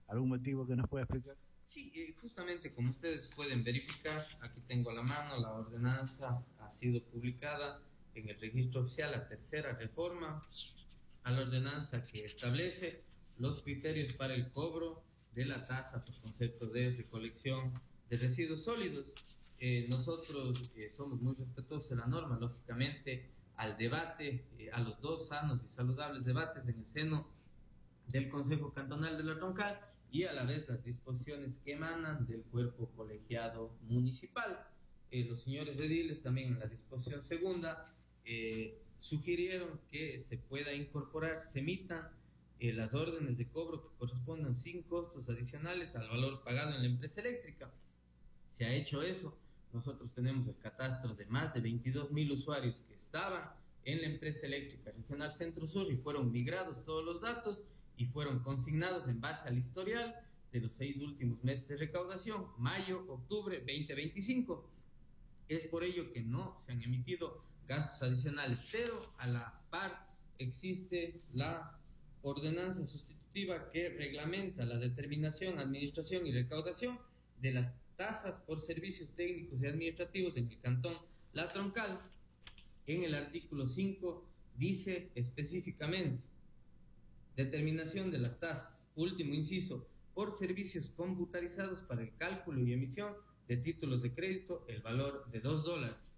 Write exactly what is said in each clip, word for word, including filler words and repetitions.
¿Algún motivo que nos pueda explicar? Sí, eh, justamente como ustedes pueden verificar, aquí tengo a la mano, la ordenanza ha sido publicada en el registro oficial, la tercera reforma a la ordenanza que establece los criterios para el cobro de la tasa por concepto de recolección de residuos sólidos. Eh, nosotros eh, somos muy respetuosos de la norma, lógicamente, al debate, eh, a los dos sanos y saludables debates en el seno del Consejo Cantonal de la Troncal y a la vez las disposiciones que emanan del cuerpo colegiado municipal. Eh, los señores ediles también en la disposición segunda eh, sugirieron que se pueda incorporar, se emitan eh, las órdenes de cobro que correspondan sin costos adicionales al valor pagado en la empresa eléctrica. Se ha hecho eso. Nosotros tenemos el catastro de más de veintidós mil usuarios que estaban en la empresa eléctrica regional Centro Sur y fueron migrados todos los datos y fueron consignados en base al historial de los seis últimos meses de recaudación, mayo, octubre veinte veinticinco. Es por ello que no se han emitido gastos adicionales, pero a la par existe la ordenanza sustitutiva que reglamenta la determinación, administración y recaudación de las tasas por servicios técnicos y administrativos en el cantón La Troncal. En el artículo cinco dice específicamente: determinación de las tasas, último inciso, por servicios computarizados para el cálculo y emisión de títulos de crédito, el valor de dos dólares.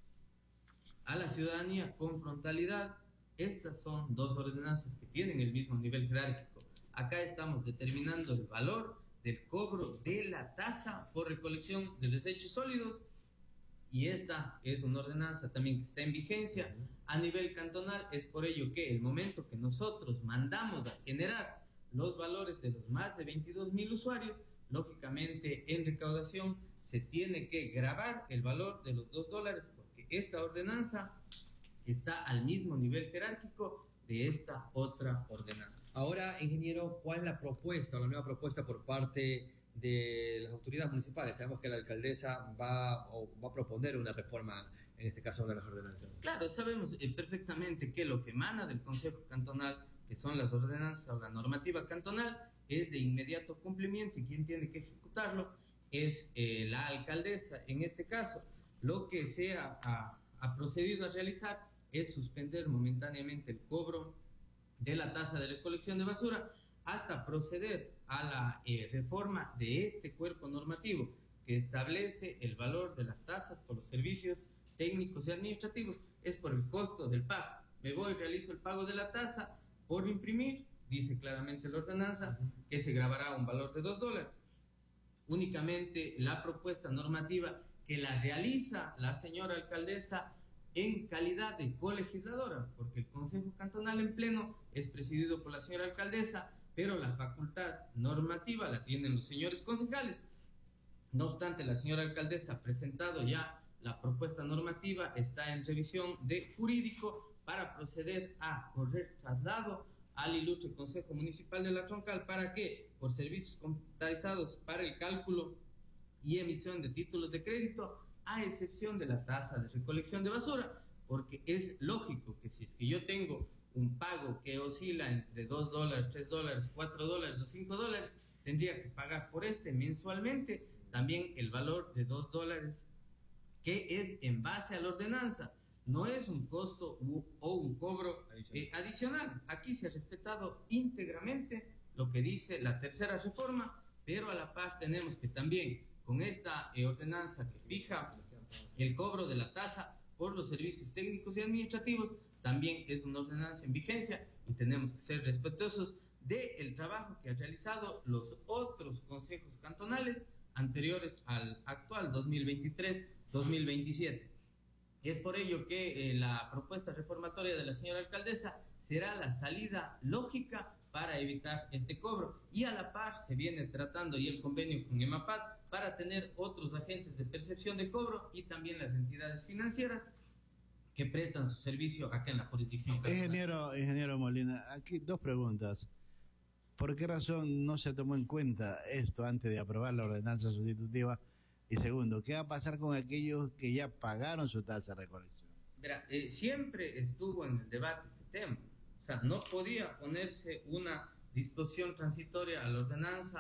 A la ciudadanía con frontalidad, estas son dos ordenanzas que tienen el mismo nivel jerárquico. Acá estamos determinando el valor del cobro de la tasa por recolección de desechos sólidos, y esta es una ordenanza también que está en vigencia a nivel cantonal. Es por ello que el momento que nosotros mandamos a generar los valores de los más de veintidós mil usuarios, lógicamente en recaudación se tiene que grabar el valor de los dos dólares, porque esta ordenanza está al mismo nivel jerárquico de esta otra ordenanza. Ahora, ingeniero, ¿cuál es la propuesta o la nueva propuesta por parte de las autoridades municipales? Sabemos que la alcaldesa va, o va a proponer una reforma, en este caso de las ordenanzas. Claro, sabemos eh, perfectamente que lo que emana del Consejo Cantonal, que son las ordenanzas o la normativa cantonal, es de inmediato cumplimiento, y quien tiene que ejecutarlo es eh, la alcaldesa. En este caso, lo que se ha, ha, ha procedido a realizar es suspender momentáneamente el cobro de la tasa de recolección de basura hasta proceder a la eh, reforma de este cuerpo normativo que establece el valor de las tasas por los servicios técnicos y administrativos. Es por el costo del pago. Me voy, realizo el pago de la tasa por imprimir, dice claramente la ordenanza, que se grabará un valor de dos dólares. Únicamente la propuesta normativa que la realiza la señora alcaldesa en calidad de colegisladora, porque el Consejo Cantonal en pleno es presidido por la señora alcaldesa, pero la facultad normativa la tienen los señores concejales. No obstante, la señora alcaldesa ha presentado ya la propuesta normativa, está en revisión de jurídico para proceder a correr traslado al ilustre Consejo Municipal de La Troncal para que, por servicios computarizados para el cálculo y emisión de títulos de crédito, a excepción de la tasa de recolección de basura, porque es lógico que si es que yo tengo un pago que oscila entre dos dólares, tres dólares, cuatro dólares o cinco dólares, tendría que pagar por este mensualmente también el valor de dos dólares, que es en base a la ordenanza. No es un costo u, o un cobro eh, adicional. Aquí se ha respetado íntegramente lo que dice la tercera reforma, pero a la par tenemos que también con esta eh, ordenanza que fija el cobro de la tasa por los servicios técnicos y administrativos, también es una ordenanza en vigencia y tenemos que ser respetuosos del trabajo que han realizado los otros consejos cantonales anteriores al actual dos mil veintitrés dos mil veintisiete. Es por ello que eh, la propuesta reformatoria de la señora alcaldesa será la salida lógica para evitar este cobro, y a la par se viene tratando y el convenio con EMAPAT para tener otros agentes de percepción de cobro y también las entidades financieras que prestan su servicio acá en la jurisdicción. Ingeniero, ingeniero Molina, aquí dos preguntas. ¿Por qué razón no se tomó en cuenta esto antes de aprobar la ordenanza sustitutiva? Y segundo, ¿qué va a pasar con aquellos que ya pagaron su tasa de recolección? Verá, eh, siempre estuvo en el debate este tema. O sea, no podía ponerse una disposición transitoria a la ordenanza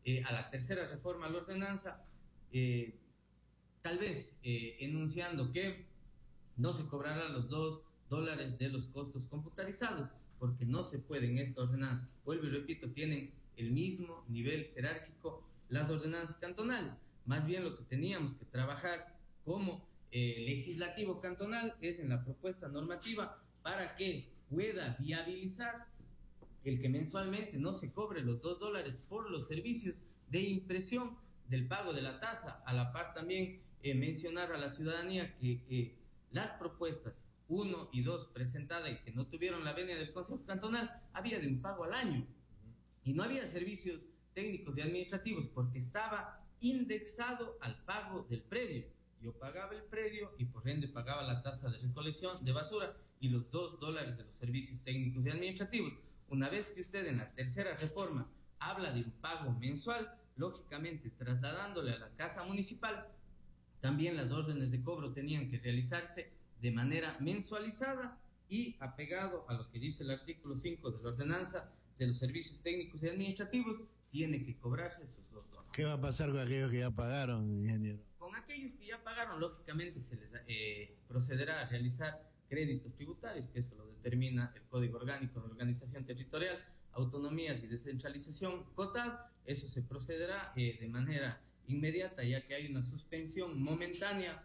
eh, a la tercera reforma a la ordenanza, eh, tal vez eh, enunciando que no se cobrarán los dos dólares de los costos computarizados, porque no se puede en esta ordenanza. Vuelvo y repito, tienen el mismo nivel jerárquico las ordenanzas cantonales. Más bien lo que teníamos que trabajar como eh, legislativo cantonal es en la propuesta normativa para que pueda viabilizar el que mensualmente no se cobre los dos dólares por los servicios de impresión del pago de la tasa. A la par también eh, mencionar a la ciudadanía que eh, las propuestas uno y dos presentadas y que no tuvieron la venia del Consejo Cantonal, había de un pago al año y no había servicios técnicos y administrativos porque estaba indexado al pago del predio. Yo pagaba el predio y por ende pagaba la tasa de recolección de basura y los dos dólares de los servicios técnicos y administrativos. Una vez que usted en la tercera reforma habla de un pago mensual, lógicamente trasladándole a la casa municipal, también las órdenes de cobro tenían que realizarse de manera mensualizada y apegado a lo que dice el artículo cinco de la ordenanza de los servicios técnicos y administrativos, tiene que cobrarse esos dos dólares. ¿Qué va a pasar con aquellos que ya pagaron, ingeniero? Con aquellos que ya pagaron, lógicamente se les eh, procederá a realizar créditos tributarios, que eso lo determina el Código Orgánico de Organización Territorial, Autonomías y Descentralización, COTAD. Eso se procederá eh, de manera inmediata, ya que hay una suspensión momentánea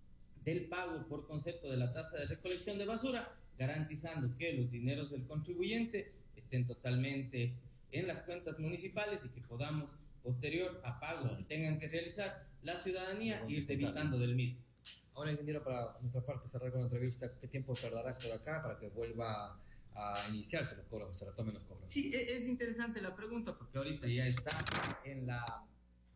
del pago por concepto de la tasa de recolección de basura, garantizando que los dineros del contribuyente estén totalmente en las cuentas municipales y que podamos, posterior a pagos que tengan que realizar la ciudadanía, ir debitando del mismo. Ahora, ingeniero, para nuestra parte cerrar con la entrevista, ¿qué tiempo tardará esto de acá para que vuelva a iniciarse los cobros, se retomen los cobros? Sí, es interesante la pregunta porque ahorita ya está en la,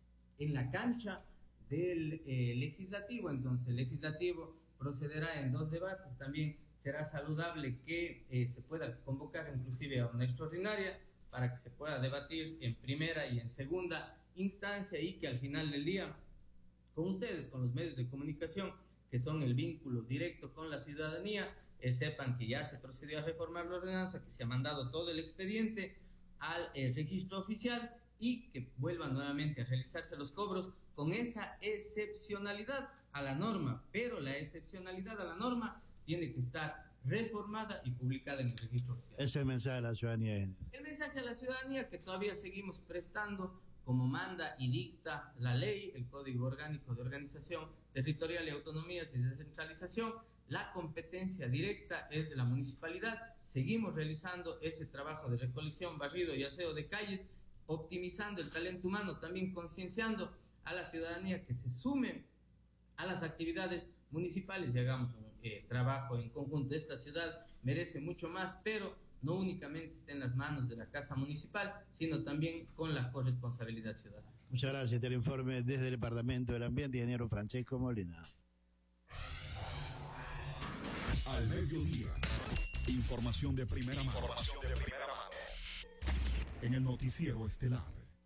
en la cancha del eh, legislativo. Entonces el legislativo procederá en dos debates. También será saludable que eh, se pueda convocar inclusive a una extraordinaria para que se pueda debatir en primera y en segunda instancia y que al final del día con ustedes, con los medios de comunicación que son el vínculo directo con la ciudadanía, eh, sepan que ya se procedió a reformar la ordenanza, que se ha mandado todo el expediente al eh, registro oficial y que vuelvan nuevamente a realizarse los cobros con esa excepcionalidad a la norma, pero la excepcionalidad a la norma tiene que estar reformada y publicada en el registro oficial. Ese es el mensaje a la ciudadanía. El mensaje a la ciudadanía que todavía seguimos prestando como manda y dicta la ley, el Código Orgánico de Organización Territorial y Autonomías y Descentralización. La competencia directa es de la municipalidad. Seguimos realizando ese trabajo de recolección, barrido y aseo de calles, optimizando el talento humano, también concienciando a la ciudadanía que se sume a las actividades municipales y hagamos un eh, trabajo en conjunto. Esta ciudad merece mucho más, pero no únicamente está en las manos de la Casa Municipal, sino también con la corresponsabilidad ciudadana. Muchas gracias. Este informe desde el Departamento del Ambiente, ingeniero Francesco Molina. Al mediodía, información de primera mano. Información de primera mano. En el noticiero estelar.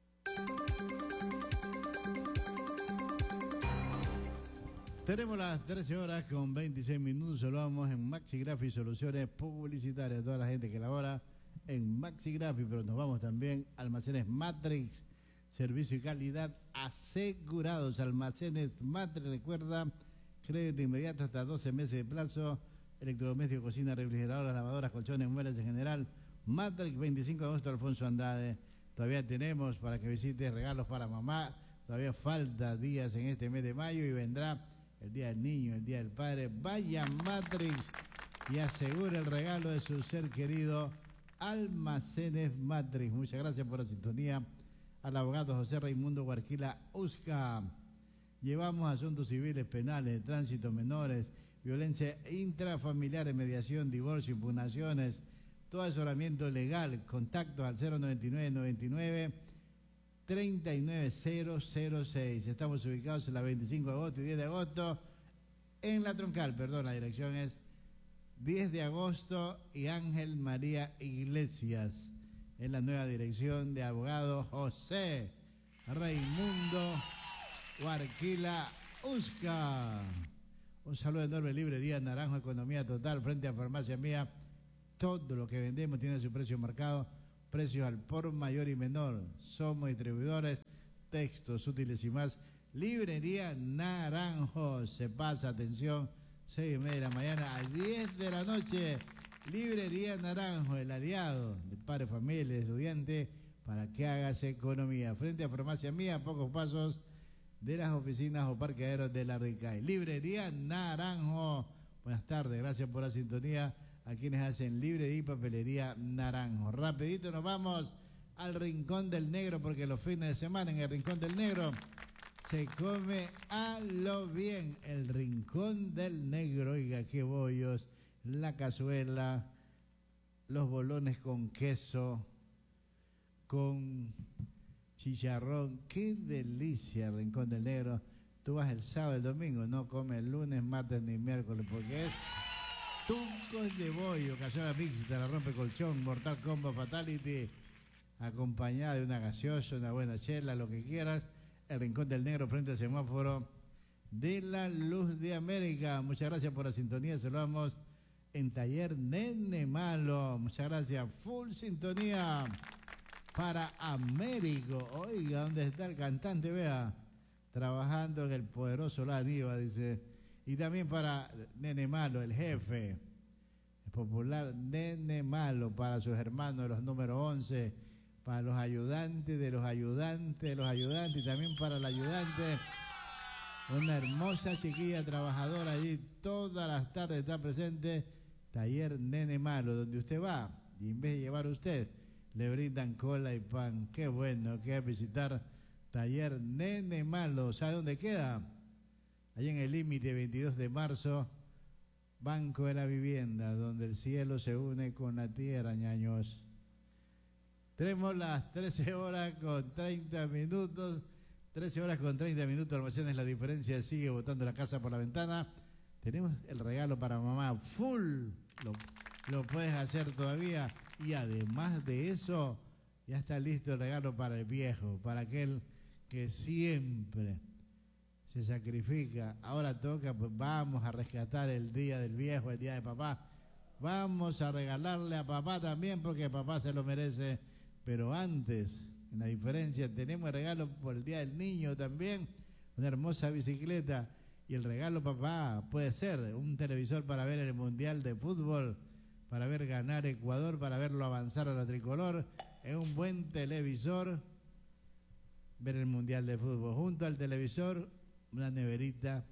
Tenemos las trece horas con veintiséis minutos. Saludamos en Maxigraphy Soluciones Publicitarias a toda la gente que labora en Maxigraphy, pero nos vamos también a Almacenes Matrix, servicio y calidad asegurados. Almacenes Matrix, recuerda, crédito inmediato hasta doce meses de plazo, electrodomésticos, cocina, refrigeradoras, lavadoras, colchones, muebles en general. Matrix, veinticinco de agosto, Alfonso Andrade. Todavía tenemos para que visites regalos para mamá. Todavía falta días en este mes de mayo y vendrá el Día del Niño, el Día del Padre. Vaya Matrix y asegure el regalo de su ser querido. Almacenes Matrix. Muchas gracias por la sintonía. Al abogado José Raimundo Guarquila Usca. Llevamos asuntos civiles, penales, tránsito, menores, violencia intrafamiliar, mediación, divorcio, impugnaciones, todo asesoramiento legal. Contactos al cero noventa y nueve, noventa y nueve, treinta y nueve cero cero seis. Estamos ubicados en la veinticinco de agosto y diez de agosto en la Troncal, perdón, la dirección es diez de agosto y Ángel María Iglesias. Es la nueva dirección de abogado José Raimundo Guarquila Usca. Un saludo enorme, Librería Naranjo, Economía Total, frente a Farmacia Mía. Todo lo que vendemos tiene su precio marcado, precios al por mayor y menor. Somos distribuidores textos útiles y más. Librería Naranjo, se pasa, atención, seis y media de la mañana a diez de la noche. Librería Naranjo, el aliado del padre, familia, estudiante, para que hagas economía. Frente a Farmacia Mía, a pocos pasos de las oficinas o parqueaderos de la RICAI. Librería Naranjo. Buenas tardes, gracias por la sintonía a quienes hacen Librería y Papelería Naranjo. Rapidito nos vamos al Rincón del Negro, porque los fines de semana en el Rincón del Negro se come a lo bien. El Rincón del Negro, oiga, qué bollos, la cazuela, los bolones con queso, con chicharrón, qué delicia el Rincón del Negro. Tú vas el sábado, el domingo, no comes el lunes, martes ni miércoles, porque es tuncos de bollo, cazuela mixta, la rompe colchón, Mortal Kombat Fatality, acompañada de una gaseosa, una buena chela, lo que quieras. El Rincón del Negro frente al semáforo de la Luz de América. Muchas gracias por la sintonía. Saludamos en Taller Nene Malo. Muchas gracias. Full sintonía para Américo. Oiga, ¿dónde está el cantante? Vea, trabajando en el poderoso La Diva, dice. Y también para Nene Malo, el jefe, el popular Nene Malo, para sus hermanos, los número once, para los ayudantes de los ayudantes de los ayudantes, y también para el ayudante, una hermosa chiquilla trabajadora allí, todas las tardes está presente. Taller Nene Malo, donde usted va, y en vez de llevar usted, le brindan cola y pan. Qué bueno que es visitar Taller Nene Malo. ¿Sabe dónde queda? Allí en el límite, veintidós de marzo, Banco de la Vivienda, donde el cielo se une con la tierra, ñaños. Tenemos las trece horas con treinta minutos, trece horas con treinta minutos, Almacenes La Diferencia sigue botando la casa por la ventana. Tenemos el regalo para mamá, full, lo, lo puedes hacer todavía. Y además de eso, ya está listo el regalo para el viejo, para aquel que siempre se sacrifica. Ahora toca, pues vamos a rescatar el día del viejo, el día de papá. Vamos a regalarle a papá también, porque papá se lo merece. Pero antes, en La Diferencia, tenemos el regalo por el día del niño también, una hermosa bicicleta. Y el regalo, papá, puede ser un televisor para ver el Mundial de Fútbol, para ver ganar Ecuador, para verlo avanzar a la tricolor. Es un buen televisor ver el Mundial de Fútbol. Junto al televisor, una neverita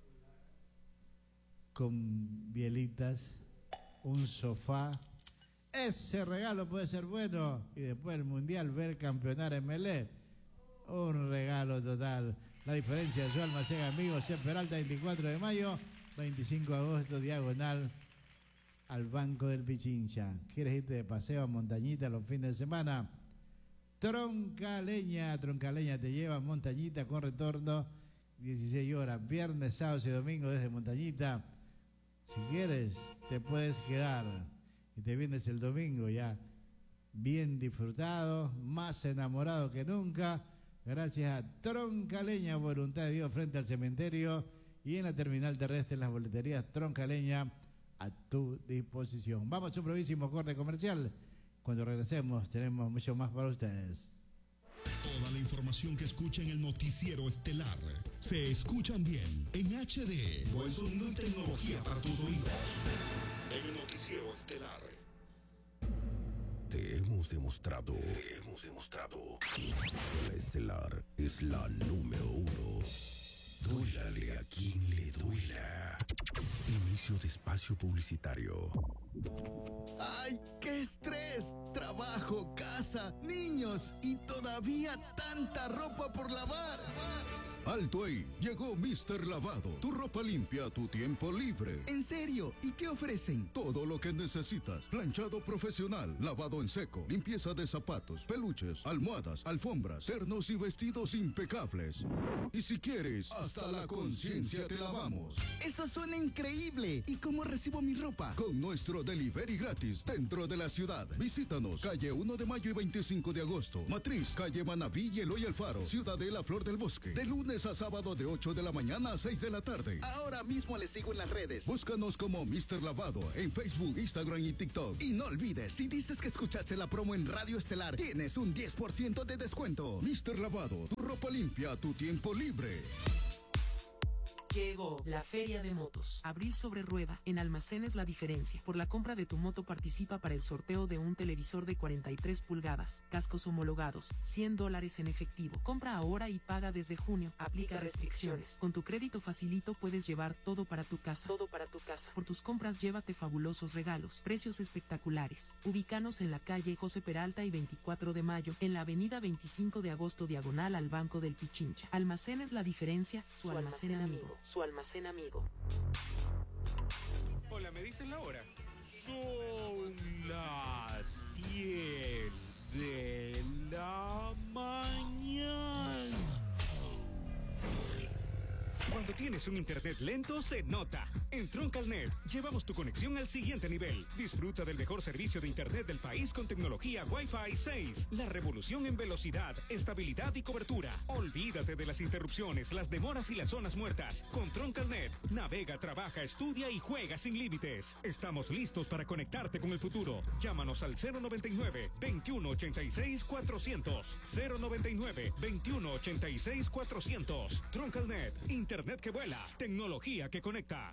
con bielitas, un sofá. Ese regalo puede ser bueno. Y después el Mundial, ver campeonar en Melé. Un regalo total. La Diferencia, su almacén amigo, C. Peralta, veinticuatro de mayo, veinticinco de agosto, diagonal al Banco del Pichincha. ¿Quieres irte de paseo a Montañita los fines de semana? Troncaleña, Troncaleña te lleva a Montañita con retorno dieciséis horas, viernes, sábados y domingos desde Montañita. Si quieres, te puedes quedar y te vienes el domingo ya bien disfrutado, más enamorado que nunca, gracias a Troncaleña, Voluntad de Dios frente al cementerio, y en la terminal terrestre, en las boleterías Troncaleña, a tu disposición. Vamos a un brevísimo corte comercial. Cuando regresemos tenemos mucho más para ustedes. Toda la información que escucha en el noticiero estelar se escuchan bien en H D. Buen sonido y tecnología para tus oídos. En el noticiero estelar. Te hemos demostrado, te hemos demostrado que la estelar es la número uno. Duélale a quien le duela. Inicio de espacio publicitario. ¡Ay, qué estrés! Trabajo, casa, niños y todavía tanta ropa por lavar. Alto ahí, llegó míster Lavado, tu ropa limpia a tu tiempo libre. ¿En serio? ¿Y qué ofrecen? Todo lo que necesitas, planchado profesional, lavado en seco, limpieza de zapatos, peluches, almohadas, alfombras, ternos y vestidos impecables. Y si quieres, hasta la conciencia te lavamos. ¡Eso suena increíble! ¿Y cómo recibo mi ropa? Con nuestro delivery gratis dentro de la ciudad. Visítanos, calle uno de mayo y veinticinco de agosto. Matriz, calle Manaví y Eloy Alfaro, Ciudadela Flor del Bosque. De lunes lunes a sábado de ocho de la mañana a seis de la tarde. Ahora mismo le sigo en las redes. Búscanos como mister Lavado en Facebook, Instagram y TikTok. Y no olvides, si dices que escuchaste la promo en Radio Estelar, tienes un diez por ciento de descuento. mister Lavado, tu ropa limpia, tu tiempo libre. Llegó la Feria de Motos. Abril sobre rueda, en Almacenes La Diferencia. Por la compra de tu moto participa para el sorteo de un televisor de cuarenta y tres pulgadas, cascos homologados, cien dólares en efectivo. Compra ahora y paga desde junio. Aplica restricciones. Con tu crédito facilito puedes llevar todo para tu casa. Todo para tu casa. Por tus compras llévate fabulosos regalos. Precios espectaculares. Ubícanos en la calle José Peralta y veinticuatro de mayo, en la avenida veinticinco de agosto diagonal al Banco del Pichincha. Almacenes La Diferencia, su, su almacén amigo. Su almacén amigo. Hola, ¿me dices la hora? Son las diez de la mañana. Cuando tienes un internet lento, se nota. En Troncalnet, llevamos tu conexión al siguiente nivel. Disfruta del mejor servicio de internet del país con tecnología Wi-Fi seis. La revolución en velocidad, estabilidad y cobertura. Olvídate de las interrupciones, las demoras y las zonas muertas. Con Troncalnet, navega, trabaja, estudia y juega sin límites. Estamos listos para conectarte con el futuro. Llámanos al cero noventa y nueve, veintiuno ochenta y seis, cuatrocientos. cero noventa y nueve, veintiuno ochenta y seis, cuatrocientos. Troncalnet, internet que vuela, tecnología que conecta.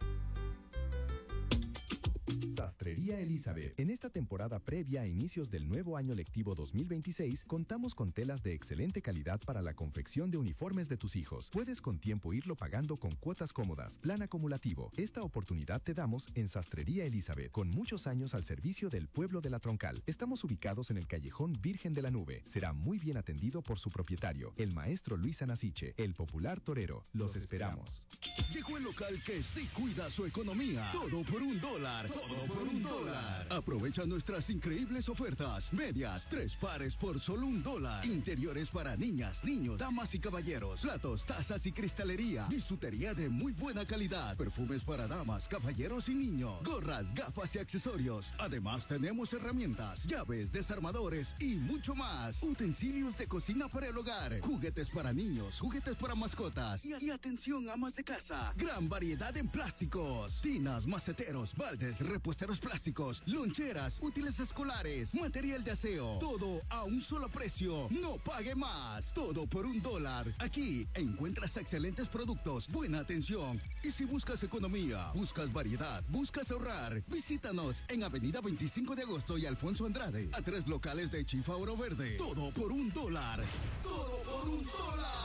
Sastrería Elizabeth. En esta temporada previa a inicios del nuevo año lectivo dos mil veintiséis, contamos con telas de excelente calidad para la confección de uniformes de tus hijos. Puedes con tiempo irlo pagando con cuotas cómodas, plan acumulativo. Esta oportunidad te damos en Sastrería Elizabeth, con muchos años al servicio del pueblo de La Troncal. Estamos ubicados en el callejón Virgen de la Nube. Será muy bien atendido por su propietario, el maestro Luis Anasiche, el popular torero. Los esperamos. Llegó el local que sí cuida su economía. Todo por un dólar. Todo por un dólar. Aprovecha nuestras increíbles ofertas. Medias, tres pares por solo un dólar. Interiores para niñas, niños, damas y caballeros. Platos, tazas y cristalería. Bisutería de muy buena calidad. Perfumes para damas, caballeros y niños. Gorras, gafas y accesorios. Además tenemos herramientas, llaves, desarmadores y mucho más. Utensilios de cocina para el hogar. Juguetes para niños, juguetes para mascotas. Y, y atención, amas de casa. Gran variedad en plásticos. Tinas, maceteros, baldes, repuesteros plásticos, loncheras, útiles escolares, material de aseo. Todo a un solo precio. No pague más. Todo por un dólar. Aquí encuentras excelentes productos, buena atención. Y si buscas economía, buscas variedad, buscas ahorrar, visítanos en Avenida veinticinco de agosto y Alfonso Andrade. A tres locales de Chifa Oro Verde. Todo por un dólar. Todo por un dólar.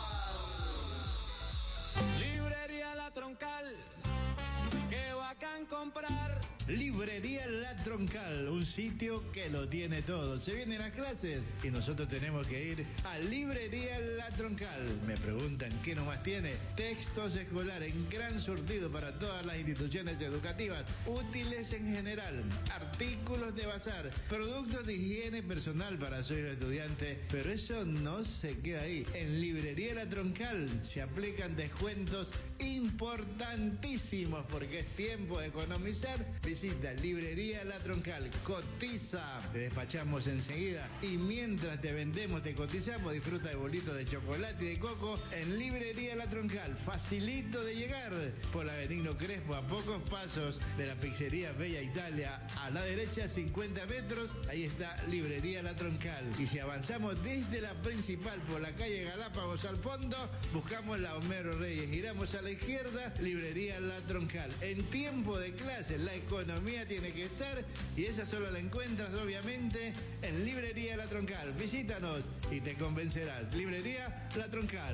Librería La Troncal. Qué bacán comprar. Librería La Troncal, un sitio que lo tiene todo. Se vienen las clases y nosotros tenemos que ir a Librería La Troncal. Me preguntan qué nomás tiene. Textos escolares en gran surtido para todas las instituciones educativas, útiles en general, artículos de bazar, productos de higiene personal para su hijo estudiante. Pero eso no se queda ahí. En Librería La Troncal se aplican descuentos importantísimos porque es tiempo de economizar. Visita Librería La Troncal, cotiza, te despachamos enseguida y mientras te vendemos, te cotizamos, disfruta de bolitos de chocolate y de coco en Librería La Troncal, facilito de llegar por la Benigno Crespo, a pocos pasos de la pizzería Bella Italia, a la derecha cincuenta metros, ahí está Librería La Troncal. Y si avanzamos desde la principal por la calle Galápagos al fondo, buscamos la Homero Reyes, giramos a la izquierda, Librería La Troncal. En tiempo de clases, la economía tiene que estar y esa solo la encuentras obviamente en Librería La Troncal. Visítanos y te convencerás. Librería La Troncal.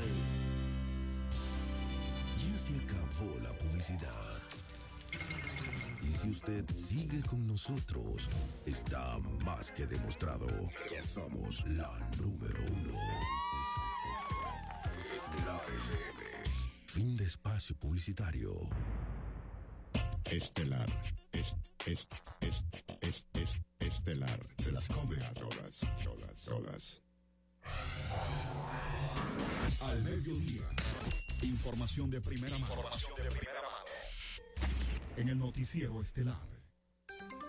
Ya se acabó la publicidad. Y si usted sigue con nosotros, está más que demostrado que somos la número uno. Estelar F M. Fin de espacio publicitario. Estelar. Es, es, es, es, es, Estelar. Se las come a todas, todas, todas. Al mediodía. Información de primera mano. Información de primera mano. En el noticiero Estelar.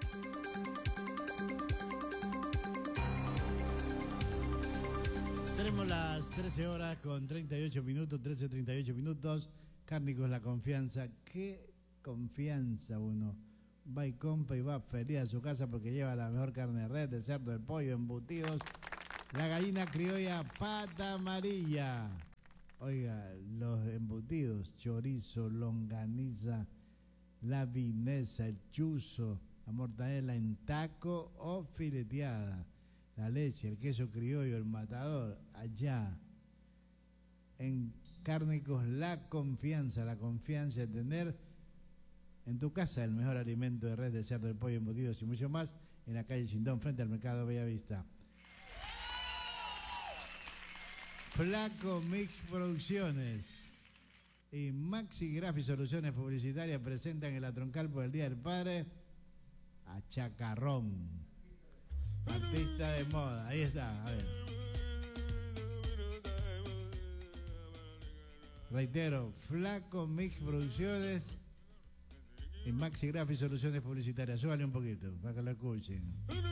Tenemos Tenemos las trece horas con treinta y ocho minutos, trece, treinta y ocho minutos. Cárnicos La Confianza. Qué confianza uno. Va y compra y va feliz a su casa porque lleva la mejor carne de res, de cerdo, de pollo, embutidos. La gallina criolla pata amarilla. Oiga, los embutidos, chorizo, longaniza, la vinesa, el chuzo, la mortadela en taco o fileteada, la leche, el queso criollo, el matador, allá en Cárnicos La Confianza, la confianza de tener en tu casa el mejor alimento de res, de cerdo, de pollo, embutidos y mucho más, en la calle Sindón, frente al mercado Bellavista. Flaco Mix Producciones y Maxi Graphic Soluciones Publicitarias presentan en la Troncal por el Día del Padre a Chacarrón, artista de moda. Ahí está, a ver. Reitero, Flaco Mix Producciones y Maxi Graphic Soluciones Publicitarias. Súbale un poquito para que lo escuchen.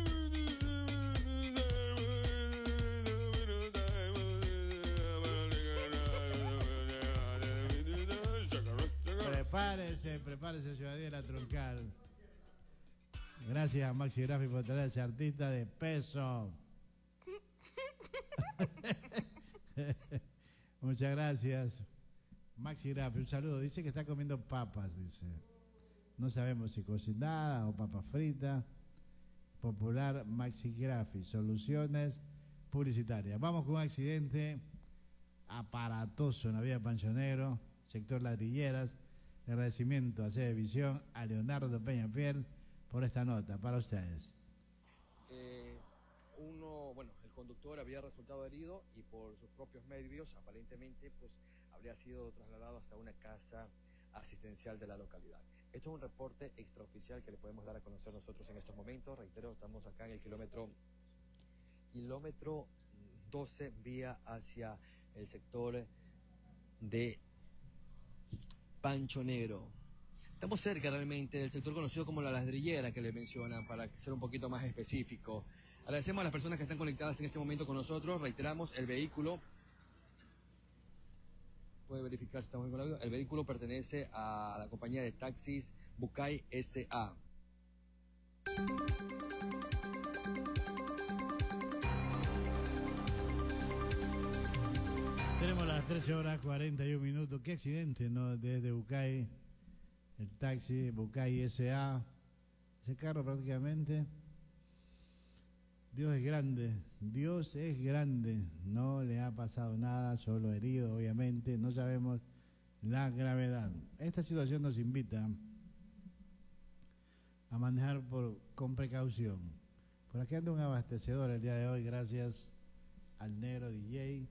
Prepárese, prepárese, ciudadanía de la Troncal. Gracias a Maxi Graphic por traer a ese artista de peso. Muchas gracias. Maxi Graphic, un saludo. Dice que está comiendo papas, dice. No sabemos si cocinada o papas fritas. Popular Maxi Graphic, soluciones publicitarias. Vamos con un accidente aparatoso en la vía Panchonero, sector Ladrilleras. El agradecimiento a Cedevisión, a Leonardo Peñafiel por esta nota para ustedes. Eh, uno, bueno, el conductor había resultado herido y por sus propios medios, aparentemente, pues habría sido trasladado hasta una casa asistencial de la localidad. Esto es un reporte extraoficial que le podemos dar a conocer nosotros en estos momentos. Reitero, estamos acá en el kilómetro, kilómetro doce, vía hacia el sector de Panchonero. Estamos cerca realmente del sector conocido como la Ladrillera que le mencionan, para ser un poquito más específico. Agradecemos a las personas que están conectadas en este momento con nosotros. Reiteramos, el vehículo, puede verificar si estamos bien con el audio, el vehículo pertenece a la compañía de taxis Bucay S A Tenemos las trece horas cuarenta y un minutos. Qué accidente, ¿no? Desde Bucay, el taxi Bucay S A Ese carro prácticamente. Dios es grande, Dios es grande. No le ha pasado nada, solo herido, obviamente. No sabemos la gravedad. Esta situación nos invita a manejar por, con precaución. Por aquí anda un abastecedor el día de hoy, gracias al negro D J.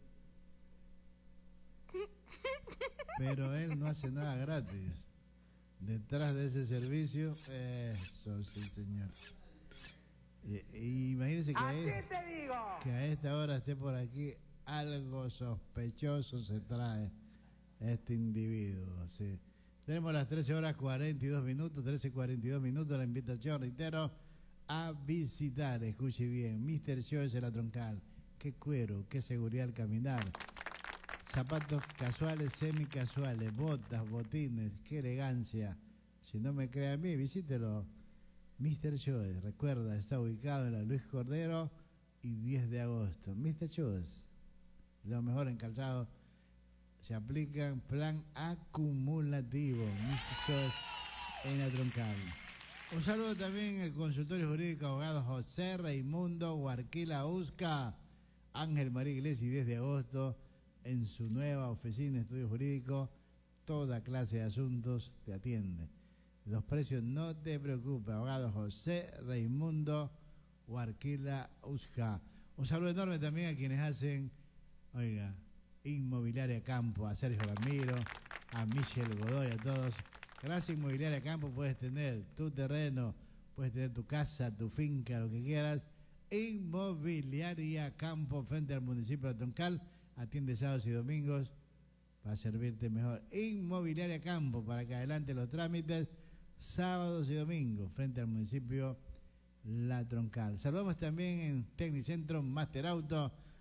Pero él no hace nada gratis. Detrás de ese servicio, eso sí, señor. Y, y imagínense que a, es, te digo. que a esta hora esté por aquí, algo sospechoso se trae este individuo. Sí. Tenemos las trece horas cuarenta y dos minutos, trece cuarenta y dos minutos, la invitación, reitero, a visitar, escuche bien, mister Show es la Troncal. Qué cuero, qué seguridad al caminar. Zapatos casuales, semicasuales, botas, botines, qué elegancia. Si no me cree a mí, visítelo. mister Shoes, recuerda, está ubicado en la Luis Cordero y diez de agosto. mister Shoes, lo mejor en calzado. Se aplica plan acumulativo. mister Shoes en la Troncal. Un saludo también al consultorio jurídico abogado José Raimundo Huarquila Usca, Ángel María Iglesias, diez de agosto. En su nueva oficina, estudio jurídico, toda clase de asuntos te atiende. Los precios no te preocupes, abogado José Raimundo Huarquila Usca. Un saludo enorme también a quienes hacen, oiga, Inmobiliaria Campo, a Sergio Ramiro, a Michelle Godoy, a todos. Gracias Inmobiliaria Campo, puedes tener tu terreno, puedes tener tu casa, tu finca, lo que quieras. Inmobiliaria Campo, frente al municipio de Troncal. Atiende sábados y domingos para servirte mejor. Inmobiliaria Campo, para que adelante los trámites, sábados y domingos, frente al municipio La Troncal. Saludamos también en Tecnicentro Master Auto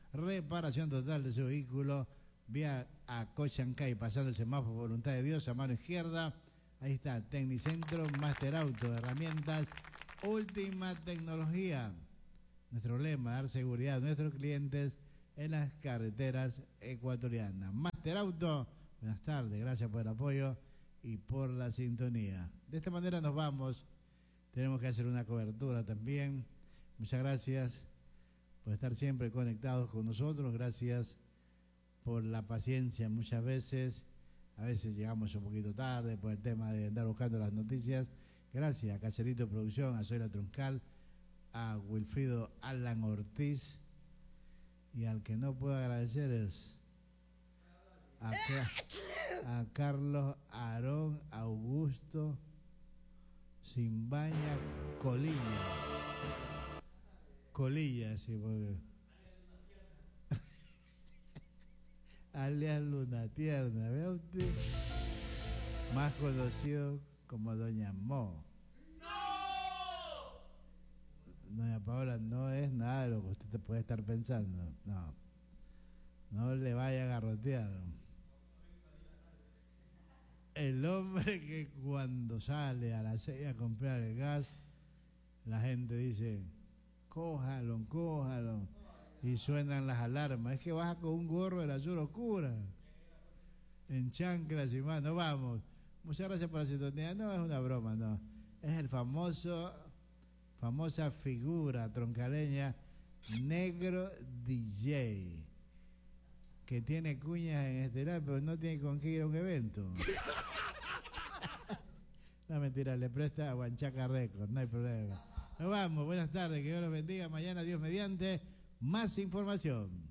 reparación total de su vehículo, vía a Cochancay, pasando el semáforo Voluntad de Dios a mano izquierda. Ahí está, Tecnicentro, Master Auto, herramientas, última tecnología. Nuestro lema, dar seguridad a nuestros clientes en las carreteras ecuatorianas. Master Auto, buenas tardes, gracias por el apoyo y por la sintonía. De esta manera nos vamos, tenemos que hacer una cobertura también. Muchas gracias por estar siempre conectados con nosotros, gracias por la paciencia muchas veces. A veces llegamos un poquito tarde por el tema de andar buscando las noticias. Gracias a Cacerito Producción, a Zoila Troncal, a Wilfrido Alan Ortiz, y al que no puedo agradecer es a, a Carlos Aarón Augusto Simbaña Colilla. Colilla, sí, porque... alias Luna Tierna, vea usted, más conocido como Doña Mo. Doña Paola no es nada de lo que usted puede estar pensando, no, no le vaya a garrotear. El hombre que cuando sale a las seis a comprar el gas, la gente dice, cójalo, cójalo, y suenan las alarmas. Es que baja con un gorro de la azul oscura, en chanclas y más. No vamos. Muchas gracias por la sintonía. No es una broma, no. Es el famoso, famosa figura troncaleña, Negro D J, que tiene cuñas en Estelar, pero no tiene con qué ir a un evento. No, mentira, le presta a Huanchaca Records, no hay problema. Nos vamos, buenas tardes, que Dios los bendiga. Mañana, Dios mediante, más información.